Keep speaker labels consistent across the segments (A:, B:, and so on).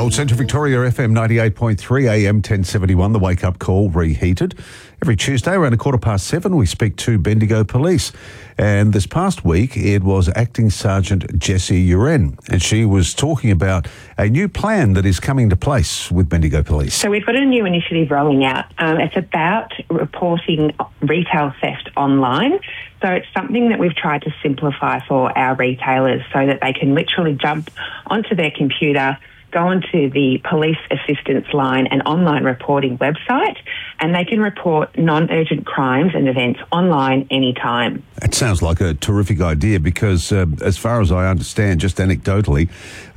A: Gold Central Victoria FM 98.3 AM 1071, the wake-up call reheated. Every Tuesday around 7:15 we speak to Bendigo Police. And this past week it was Acting Sergeant Jessie Uren, and she was talking about a new plan that is coming to place with Bendigo Police.
B: So we've got a new initiative rolling out. It's about reporting retail theft online. So it's something that we've tried to simplify for our retailers so that they can literally jump onto their computer, go onto the police assistance line and online reporting website, and they can report non-urgent crimes and events online anytime.
A: It sounds like a terrific idea because, as far as I understand, just anecdotally,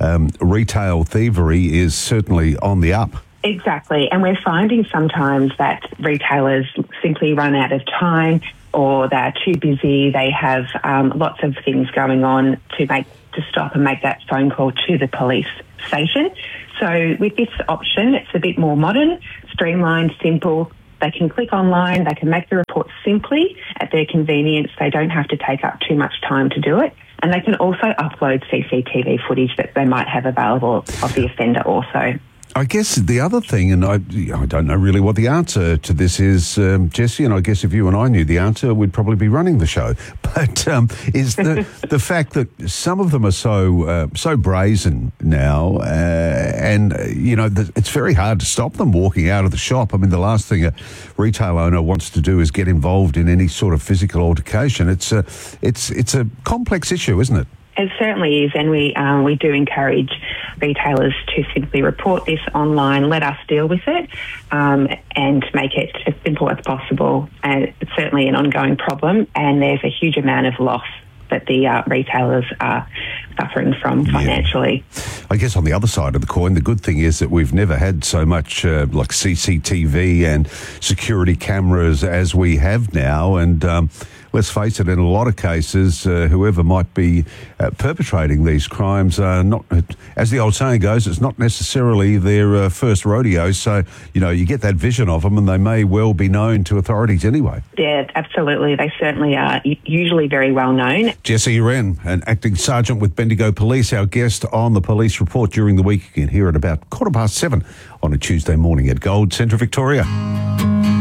A: retail thievery is certainly on the up.
B: Exactly, and we're finding sometimes that retailers simply run out of time or they're too busy, they have lots of things going on to stop and make that phone call to the police station. So with this option, it's a bit more modern, streamlined, simple. They can click online, they can make the report simply at their convenience. They don't have to take up too much time to do it. And they can also upload CCTV footage that they might have available of the offender also.
A: I guess the other thing, and I don't know really what the answer to this is, Jessie, and I guess if you and I knew the answer, we'd probably be running the show. But is the fact that some of them are so brazen now, and it's very hard to stop them walking out of the shop. I mean, the last thing a retail owner wants to do is get involved in any sort of physical altercation. It's a complex issue, isn't it?
B: It certainly is, and we do encourage retailers to simply report this online, let us deal with it, and make it as simple as possible. And it's certainly an ongoing problem, and there's a huge amount of loss that the retailers are suffering from financially.
A: Yeah. I guess on the other side of the coin, the good thing is that we've never had so much like CCTV and security cameras as we have now, and let's face it, in a lot of cases, whoever might be perpetrating these crimes are not, as the old saying goes, it's not necessarily their first rodeo. So, you get that vision of them and they may well be known to authorities anyway.
B: Yeah, absolutely. They certainly are usually very well known.
A: Jessie Uren, an acting sergeant with Bendigo Police, our guest on the Police Report during the week. You can hear it about 7:15 on a Tuesday morning at Gold Central Victoria.